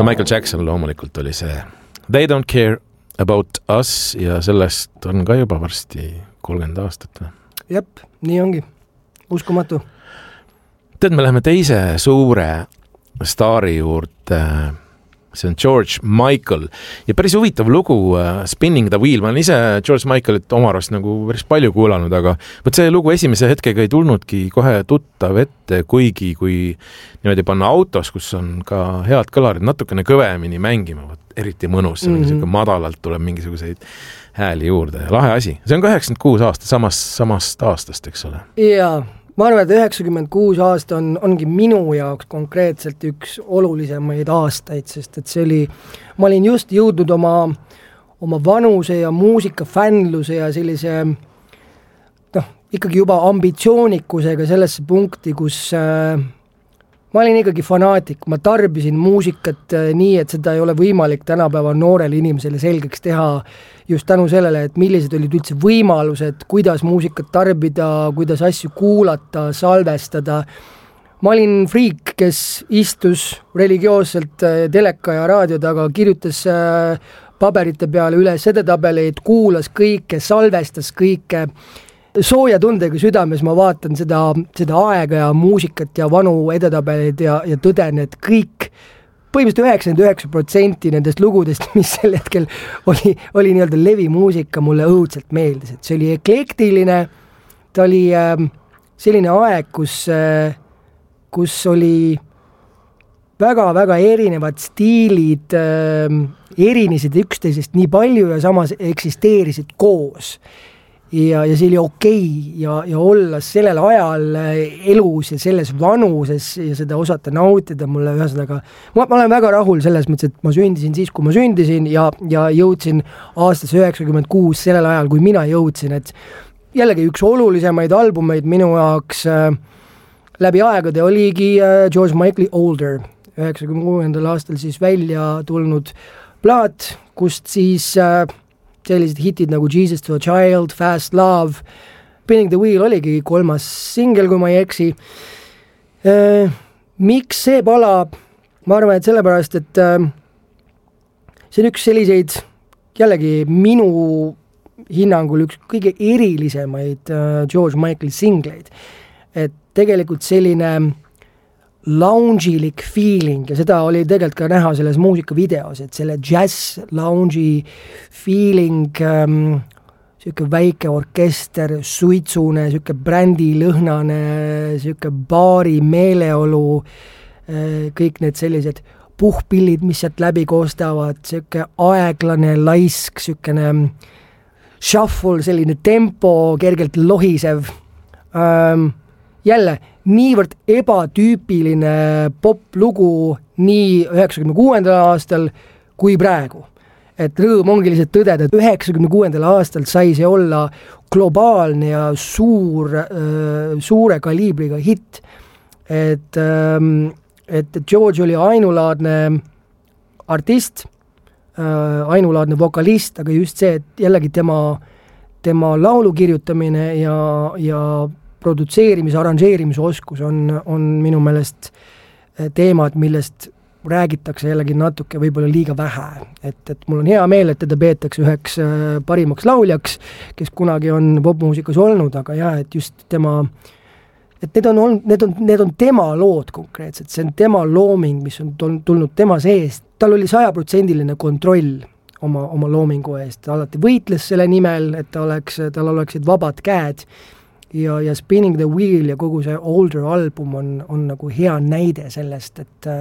no Michael Jackson loomulikult oli see They Don't Care About Us ja sellest on ka juba varsti 30 aastat. Jep, nii ongi. Uskumatu. Tead, me läheme teise suure staari juurde. See on George Michael ja päris huvitav lugu Spinning the Wheel. Ma olen ise George Michaelit oma arust nagu päris palju kuulanud, aga võt see lugu esimese hetkega ei tulnudki kohe tuttav ette, kuigi kui niimoodi panna autos, kus on ka head kõlarid, natukene kõvemini mängima, eriti mõnus, madalalt tuleb mingisuguseid hääli juurde ja lahe asi. See on ka 96 aasta samast aastast, eks ole? Jaa. Ma arvan, et 96 aasta ongi minu jaoks konkreetselt üks olulisemaid aastaid, sest et see oli, ma olin just jõudnud oma vanuse ja muusikafännluse ja sellise ikkagi juba ambitsioonikusega sellesse punkti, kus ma olin ikkagi fanaatik, ma tarbisin muusikat nii, et seda ei ole võimalik tänapäeva noorele inimesele selgeks teha just tänu sellele, et millised olid üldse võimalused, kuidas muusikat tarbida, kuidas asju kuulata, salvestada. Ma olin friik, kes istus religioosselt teleka ja raadio taga, kirjutas paberite peale üles edetabeleid, kuulas kõike, salvestas kõike. Sooja tundega südames ma vaatan seda aega ja muusikat ja vanu edetabeleid ja tõden, et kõik põhimõtteliselt 99% nendest lugudest, mis sel hetkel oli nii-öelda levimuusika, mulle õudselt meeldis, et see oli eklektiline, ta oli selline aeg, kus oli väga-väga erinevad stiilid, erinesid üksteisest nii palju ja samas eksisteerisid koos. Ja see oli okei ja olla sellel ajal elus ja selles vanuses ja seda osata nautida mulle ühesõnaga. Ma olen väga rahul selles mõttes, et ma sündisin siis, kui ma sündisin ja jõudsin aastas 96 sellel ajal, kui mina jõudsin, et jällegi üks olulisemaid albumeid minu jaoks läbi aegade oligi George Michael'i Older 96. aastal siis välja tulnud plaat, kust siis sellised hitid nagu Jesus to a Child, Fast Love, Spinning the Wheel oligi 3. singel, kui ma ei eksi. Miks see pala? Ma arvan, et sellepärast, et see on üks selliseid jällegi minu hinnangul üks kõige erilisemaid George Michael'i singleid. Et tegelikult selline lounge'ilik feeling ja seda oli tegelikult ka näha selles muusikavideos, et selle jazz lounge'i feeling, siuke väike orkester, suitsune, siuke brändilõhnane, siuke baari meeleolu, kõik need sellised puhpillid, mis sealt läbi koostavad, siuke aeglane laisk, siukene shuffle, selline tempo, kergelt lohisev. Jälle, niivõrd ebatüüpiline pop-lugu nii 96. aastal kui praegu. Et rõõm ongi lihtsalt tõdeda, et 96. aastal sai see olla globaalne ja suure kaliibriga hitt. Et George oli ainulaadne artist, ainulaadne vokalist, aga just see, et jällegi tema laulu kirjutamine ja produtseerimise, arranžeerimise oskus on minu meelest teemad, millest räägitakse jällegi natuke võib-olla liiga vähe. Et mul on hea meel, et teda peetakse üheks parimaks lauljaks, kes kunagi on popmuusikas olnud, aga jah, et just tema, et need on tema lood konkreetselt, see on tema looming, mis on tulnud tema seest. Tal oli 100% kontroll oma loomingu eest, ta alati võitles selle nimel, et tal oleksid vabad käed. Ja Spinning the Wheel ja kogu see Older album on nagu hea näide sellest,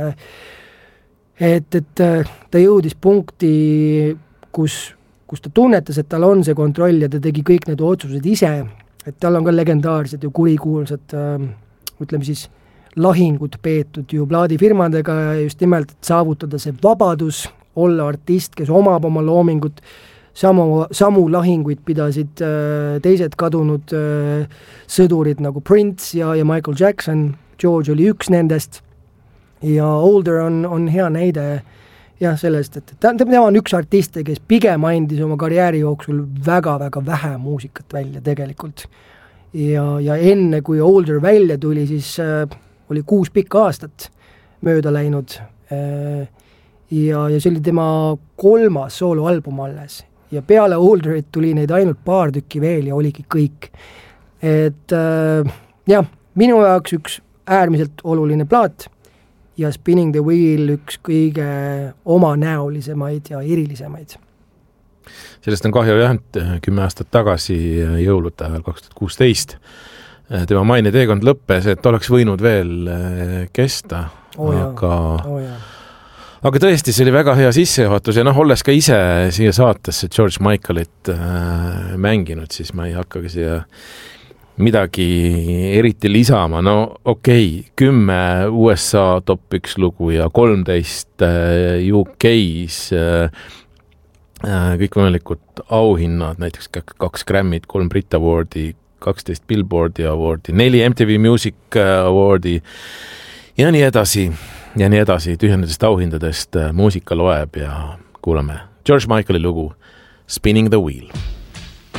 et ta jõudis punkti, kus ta tunnetas, et tal on see kontroll ja ta tegi kõik need otsused ise, et tal on ka legendaarsed ja kurikuulsad, ütleme siis, lahingud peetud ju plaadifirmadega ja just nimelt, et saavutada see vabadus, olla artist, kes omab oma loomingut, samu lahinguid pidasid teised kadunud sõdurid nagu Prince ja Michael Jackson. George oli üks nendest ja Older on hea näide jah, sellest, et tema on üks artiste, kes pigem andis oma karjääri jooksul väga-väga vähe muusikat välja tegelikult. Ja enne, kui Older välja tuli, siis oli 6 pikka aastat mööda läinud ja see oli tema 3. sooloalbum alles. Ja peale Olderit tuli neid ainult paar tükki veel ja oligi kõik. Et jah, minu jaoks üks äärmiselt oluline plaat ja Spinning the Wheel üks kõige omanäolisemaid ja erilisemaid. Sellest on kahju jah, et 10 aastat tagasi jõulude ajal 2016 tema maine teekond lõppes, et oleks võinud veel kesta, aga tõesti, see oli väga hea sissejuhatus ja olles ka ise siia saatesse George Michaelit mänginud, siis ma ei hakkagi siia midagi eriti lisama, okei, 10 USA top 1 lugu ja 13 UK-s kõikvõimalikud auhinnad, näiteks 2 Grammy'd, 3 Brit Awardi, 12 Billboardi Awardi, 4 MTV Music Awardi ja nii edasi, tühjendadest auhindadest muusika loeb ja kuulame George Michaeli lugu Spinning the Wheel.